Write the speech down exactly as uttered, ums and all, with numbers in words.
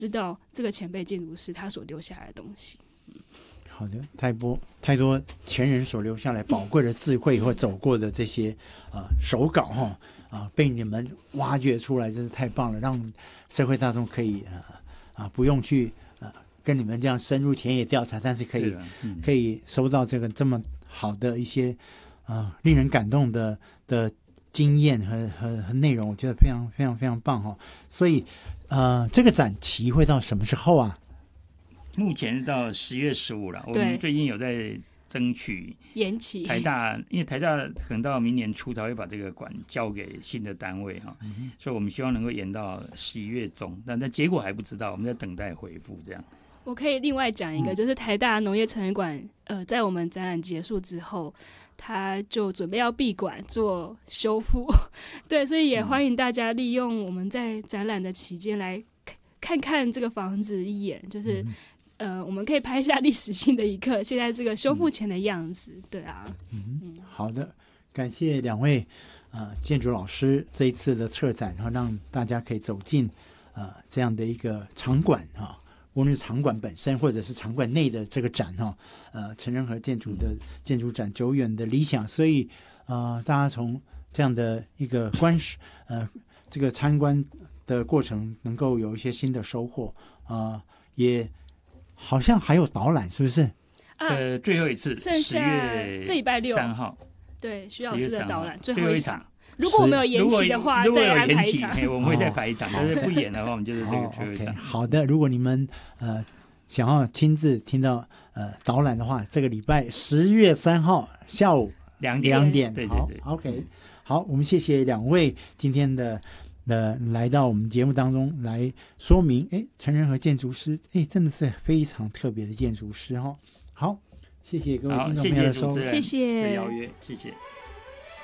知道这个前辈建筑师他所留下来的东西。 好的，太多太多前人所留下来宝贵的智慧或走过的这些、呃、手稿哈啊，被你们挖掘出来，真是太棒了，让社会大众可以啊、呃、不用去呃跟你们这样深入田野调查，但是可以、嗯、可以收到这个这么好的一些啊、呃、令人感动的的经验和和和内容，我觉得非常非常非常棒哈。所以呃这个展期会到什么时候啊？ 目前是到十月十五了，我们最近有在争取延期。 台大，因为台大可能到明年初才会把这个馆交给新的单位哈、嗯，所以我们希望能够延到十一月中，但但结果还不知道，我们在等待回复这样。 我可以另外讲一个，就是台大农业陈列馆，呃，在我们展览结束之后，他就准备要闭馆做修复，对，所以也欢迎大家利用我们在展览的期间来看看这个房子一眼，就是。嗯呃，我们可以拍下历史性的一刻，现在这个修复前的样子，对啊。 嗯，嗯好的，感谢两位呃建筑老师这一次的策展，然后让大家可以走进呃这样的一个场馆哈、啊，无论是场馆本身或者是场馆内的这个展哈、啊，呃陈仁和建筑的建筑展久远的理想，所以呃大家从这样的一个观呃这个参观的过程，能够有一些新的收获啊、呃，也。好像还有导览，是不是？ 啊、呃，最后一次， 剩下这礼拜六三号， 对，徐老师的导览最后一场。 如果我们有延期的话， 如果再安排一场，我们会再排一场。但是不演的话，我们就是这个最后一场。 哦 okay, 好的，如果你们呃想要亲自听到呃导览的话，这个礼拜十月三号下午两点， 两点， 对对对。 好 ，OK， 好，我们谢谢两位今天的。呃，来到我们节目当中来说明，哎，陈仁和建筑师，哎，真的是非常特别的建筑师哈、哦。好，谢谢各位听众朋友的收听， 谢谢邀约，谢谢。